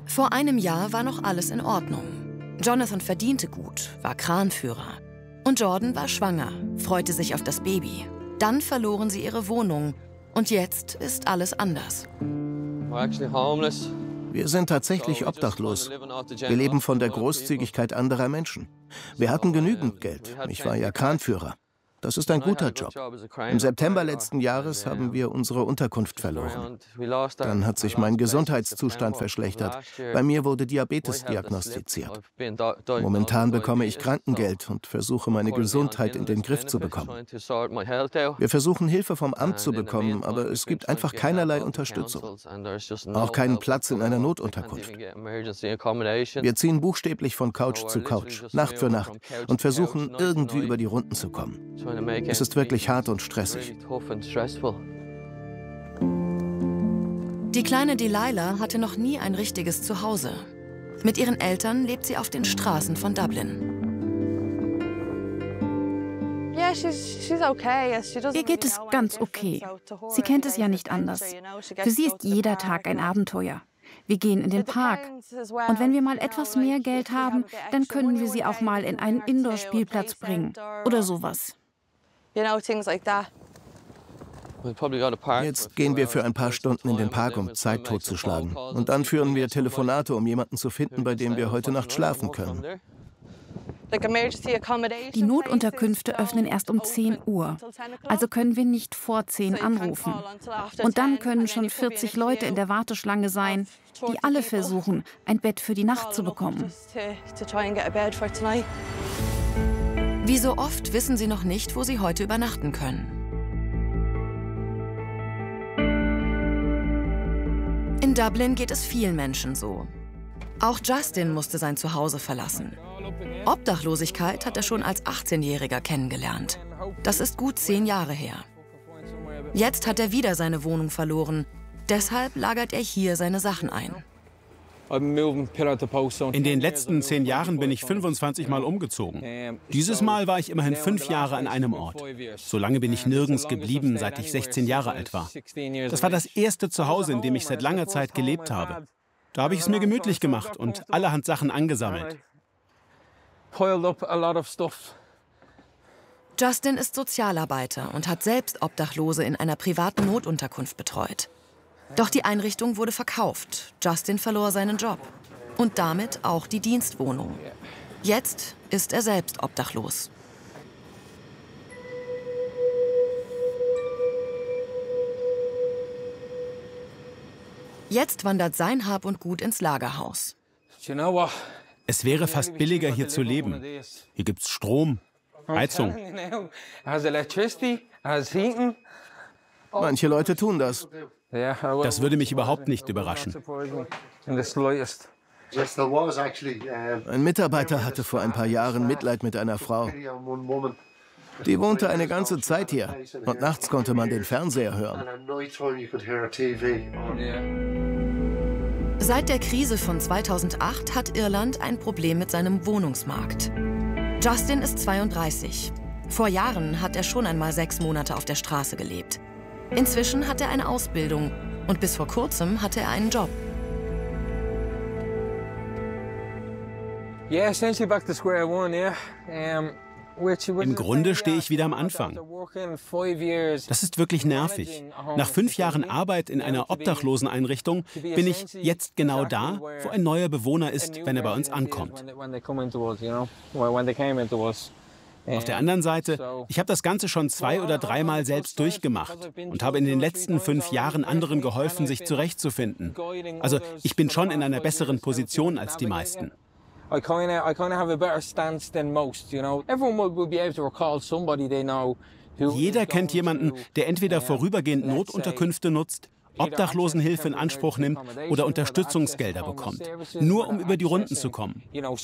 Vor einem Jahr war noch alles in Ordnung. Jonathan verdiente gut, war Kranführer. Und Jordan war schwanger, freute sich auf das Baby. Dann verloren sie ihre Wohnung. Und jetzt ist alles anders. Wir sind tatsächlich obdachlos. Wir leben von der Großzügigkeit anderer Menschen. Wir hatten genügend Geld. Ich war ja Kranführer. Das ist ein guter Job. Im September letzten Jahres haben wir unsere Unterkunft verloren. Dann hat sich mein Gesundheitszustand verschlechtert. Bei mir wurde Diabetes diagnostiziert. Momentan bekomme ich Krankengeld und versuche, meine Gesundheit in den Griff zu bekommen. Wir versuchen, Hilfe vom Amt zu bekommen, aber es gibt einfach keinerlei Unterstützung. Auch keinen Platz in einer Notunterkunft. Wir ziehen buchstäblich von Couch zu Couch, Nacht für Nacht, und versuchen, irgendwie über die Runden zu kommen. Es ist wirklich hart und stressig. Die kleine Delilah hatte noch nie ein richtiges Zuhause. Mit ihren Eltern lebt sie auf den Straßen von Dublin. Ihr geht es ganz okay. Sie kennt es ja nicht anders. Für sie ist jeder Tag ein Abenteuer. Wir gehen in den Park. Und wenn wir mal etwas mehr Geld haben, dann können wir sie auch mal in einen Indoor-Spielplatz bringen. Oder sowas. Jetzt gehen wir für ein paar Stunden in den Park, um Zeit totzuschlagen. Und dann führen wir Telefonate, um jemanden zu finden, bei dem wir heute Nacht schlafen können. Die Notunterkünfte öffnen erst um 10 Uhr. Also können wir nicht vor 10 anrufen. Und dann können schon 40 Leute in der Warteschlange sein, die alle versuchen, ein Bett für die Nacht zu bekommen. Wie so oft wissen sie noch nicht, wo sie heute übernachten können. In Dublin geht es vielen Menschen so. Auch Justin musste sein Zuhause verlassen. Obdachlosigkeit hat er schon als 18-Jähriger kennengelernt. Das ist gut 10 Jahre her. Jetzt hat er wieder seine Wohnung verloren. Deshalb lagert er hier seine Sachen ein. In den letzten 10 Jahren bin ich 25 Mal umgezogen. Dieses Mal war ich immerhin 5 Jahre an einem Ort. So lange bin ich nirgends geblieben, seit ich 16 Jahre alt war. Das war das erste Zuhause, in dem ich seit langer Zeit gelebt habe. Da habe ich es mir gemütlich gemacht und allerhand Sachen angesammelt. Justin ist Sozialarbeiter und hat selbst Obdachlose in einer privaten Notunterkunft betreut. Doch die Einrichtung wurde verkauft. Justin verlor seinen Job. Und damit auch die Dienstwohnung. Jetzt ist er selbst obdachlos. Jetzt wandert sein Hab und Gut ins Lagerhaus. Es wäre fast billiger, hier zu leben. Hier gibt's Strom, Heizung. Manche Leute tun das. Das würde mich überhaupt nicht überraschen. Ein Mitarbeiter hatte vor ein paar Jahren Mitleid mit einer Frau. Die wohnte eine ganze Zeit hier und nachts konnte man den Fernseher hören. Seit der Krise von 2008 hat Irland ein Problem mit seinem Wohnungsmarkt. Justin ist 32. Vor Jahren hat er schon einmal 6 Monate auf der Straße gelebt. Inzwischen hat er eine Ausbildung und bis vor kurzem hatte er einen Job. Im Grunde stehe ich wieder am Anfang. Das ist wirklich nervig. Nach 5 Jahren Arbeit in einer Obdachloseneinrichtung bin ich jetzt genau da, wo ein neuer Bewohner ist, wenn er bei uns ankommt. Auf der anderen Seite, ich habe das Ganze schon 2 oder 3 Mal selbst durchgemacht und habe in den letzten 5 Jahren anderen geholfen, sich zurechtzufinden. Also ich bin schon in einer besseren Position als die meisten. Jeder kennt jemanden, der entweder vorübergehend Notunterkünfte nutzt, Obdachlosenhilfe in Anspruch nimmt oder Unterstützungsgelder bekommt, nur um über die Runden zu kommen.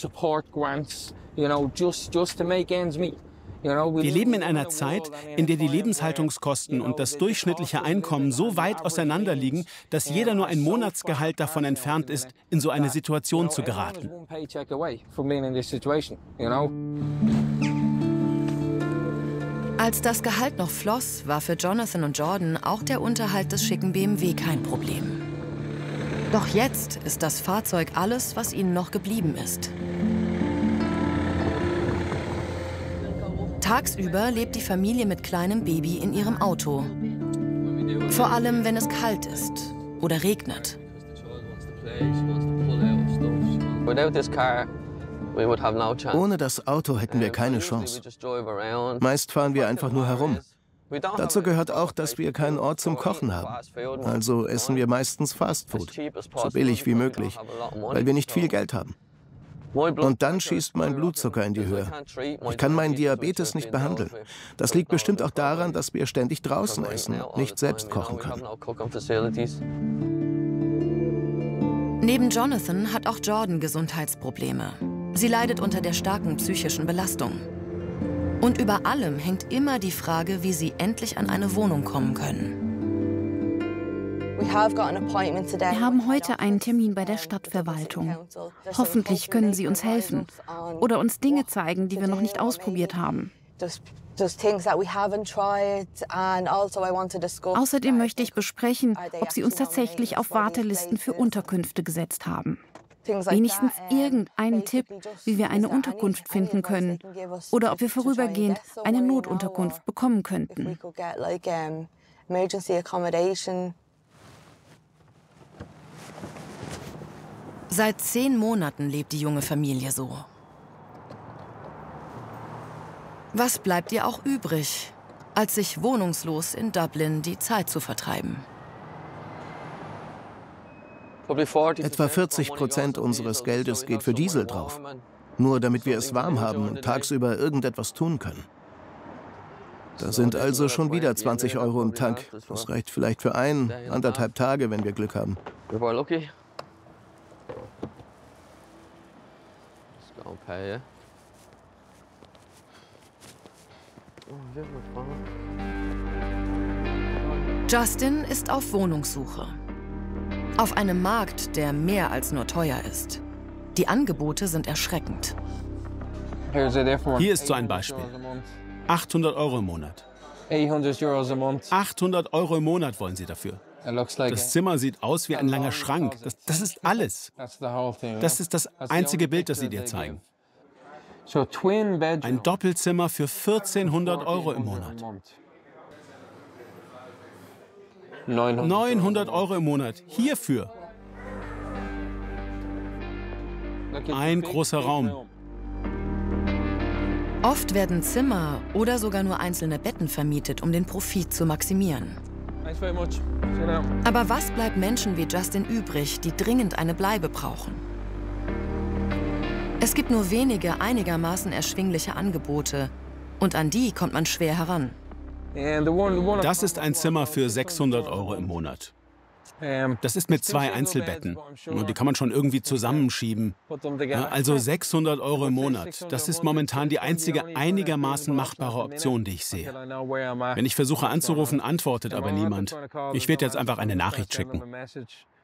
Wir leben in einer Zeit, in der die Lebenshaltungskosten und das durchschnittliche Einkommen so weit auseinander liegen, dass jeder nur ein Monatsgehalt davon entfernt ist, in so eine Situation zu geraten. Als das Gehalt noch floss, war für Jonathan und Jordan auch der Unterhalt des schicken BMW kein Problem. Doch jetzt ist das Fahrzeug alles, was ihnen noch geblieben ist. Tagsüber lebt die Familie mit kleinem Baby in ihrem Auto. Vor allem, wenn es kalt ist oder regnet. Ohne das Auto hätten wir keine Chance. Meist fahren wir einfach nur herum. Dazu gehört auch, dass wir keinen Ort zum Kochen haben. Also essen wir meistens Fastfood, so billig wie möglich, weil wir nicht viel Geld haben. Und dann schießt mein Blutzucker in die Höhe. Ich kann meinen Diabetes nicht behandeln. Das liegt bestimmt auch daran, dass wir ständig draußen essen, nicht selbst kochen können. Neben Jonathan hat auch Jordan Gesundheitsprobleme. Sie leidet unter der starken psychischen Belastung. Und über allem hängt immer die Frage, wie sie endlich an eine Wohnung kommen können. Wir haben heute einen Termin bei der Stadtverwaltung. Hoffentlich können sie uns helfen oder uns Dinge zeigen, die wir noch nicht ausprobiert haben. Außerdem möchte ich besprechen, ob sie uns tatsächlich auf Wartelisten für Unterkünfte gesetzt haben. Wenigstens irgendeinen Tipp, wie wir eine Unterkunft finden können oder ob wir vorübergehend eine Notunterkunft bekommen könnten. Seit 10 Monaten lebt die junge Familie so. Was bleibt ihr auch übrig, als sich wohnungslos in Dublin die Zeit zu vertreiben? Etwa 40% unseres Geldes geht für Diesel drauf. Nur damit wir es warm haben und tagsüber irgendetwas tun können. Da sind also schon wieder 20 Euro im Tank. Das reicht vielleicht für 1,5 Tage, wenn wir Glück haben. Justin ist auf Wohnungssuche. Auf einem Markt, der mehr als nur teuer ist. Die Angebote sind erschreckend. Hier ist so ein Beispiel. 800 Euro im Monat. 800 Euro im Monat wollen sie dafür. Das Zimmer sieht aus wie ein langer Schrank. Das ist alles. Das ist das einzige Bild, das sie dir zeigen. Ein Doppelzimmer für 1400 Euro im Monat. 900 Euro im Monat. Hierfür. Ein großer Raum. Oft werden Zimmer oder sogar nur einzelne Betten vermietet, um den Profit zu maximieren. Aber was bleibt Menschen wie Justin übrig, die dringend eine Bleibe brauchen? Es gibt nur wenige einigermaßen erschwingliche Angebote und an die kommt man schwer heran. Das ist ein Zimmer für 600 Euro im Monat. Das ist mit 2 Einzelbetten. Und die kann man schon irgendwie zusammenschieben. Ja, also 600 Euro im Monat. Das ist momentan die einzige einigermaßen machbare Option, die ich sehe. Wenn ich versuche anzurufen, antwortet aber niemand. Ich werde jetzt einfach eine Nachricht schicken.